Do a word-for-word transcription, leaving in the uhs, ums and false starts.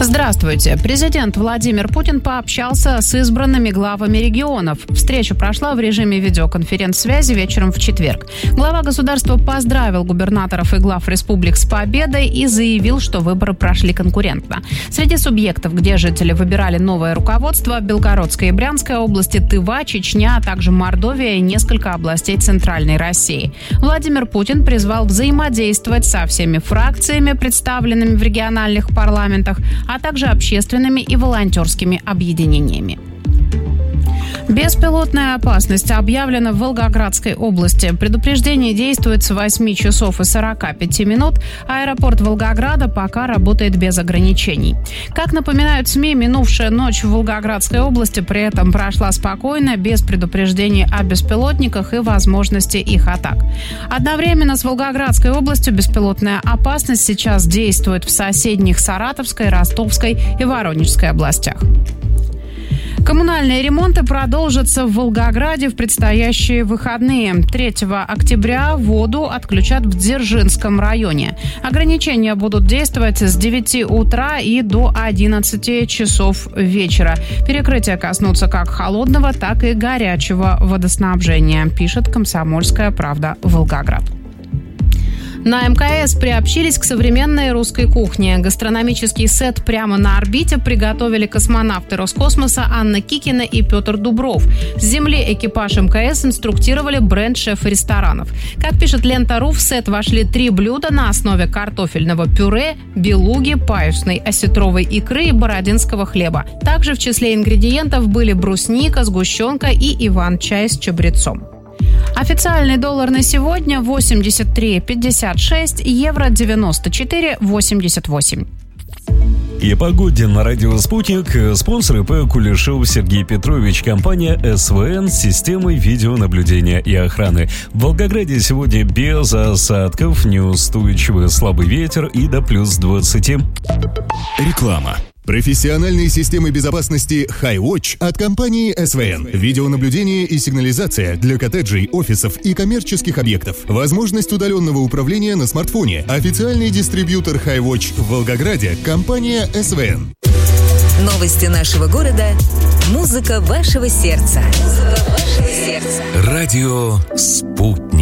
Здравствуйте. Президент Владимир Путин пообщался с избранными главами регионов. Встреча прошла в режиме видеоконференц-связи вечером в четверг. Глава государства поздравил губернаторов и глав республик с победой и заявил, что выборы прошли конкурентно. Среди субъектов, где жители выбирали новое руководство, Белгородская и Брянская области, Тыва, Чечня, а также Мордовия и несколько областей Центральной России. Владимир Путин призвал взаимодействовать со всеми фракциями, представленными в региональных парламентах, а также общественными и волонтерскими объединениями. Беспилотная опасность объявлена в Волгоградской области. Предупреждение действует с восьми часов и сорока пяти минут. Аэропорт Волгограда пока работает без ограничений. Как напоминают СМИ, минувшая ночь в Волгоградской области при этом прошла спокойно, без предупреждений о беспилотниках и возможности их атак. Одновременно с Волгоградской областью беспилотная опасность сейчас действует в соседних Саратовской, Ростовской и Воронежской областях. Коммунальные ремонты продолжатся в Волгограде в предстоящие выходные. третьего октября воду отключат в Дзержинском районе. Ограничения будут действовать с девяти утра и до одиннадцати часов вечера. Перекрытия коснутся как холодного, так и горячего водоснабжения, пишет «Комсомольская правда» Волгоград. На МКС приобщились к современной русской кухне. Гастрономический сет прямо на орбите приготовили космонавты Роскосмоса Анна Кикина и Петр Дубров. С земли экипаж МКС инструктировали бренд-шефа ресторанов. Как пишет Лента.ру, в сет вошли три блюда на основе картофельного пюре, белуги, паюсной осетровой икры и бородинского хлеба. Также в числе ингредиентов были брусника, сгущенка и иван-чай с чабрецом. Официальный доллар на сегодня восемьдесят три пятьдесят шесть, евро девяносто четыре восемьдесят восемь. И погоде на радио «Спутник». Спонсор ИП Кулешов Сергей Петрович. Компания СВН с системой видеонаблюдения и охраны. В Волгограде сегодня без осадков, неустойчивый слабый ветер и до плюс двадцати. Реклама. Профессиональные системы безопасности HiWatch от компании СВН. Видеонаблюдение и сигнализация для коттеджей, офисов и коммерческих объектов. Возможность удаленного управления на смартфоне. Официальный дистрибьютор HiWatch в Волгограде – компания СВН. Новости нашего города. Музыка вашего сердца. Музыка вашего сердца. Радио «Спутник».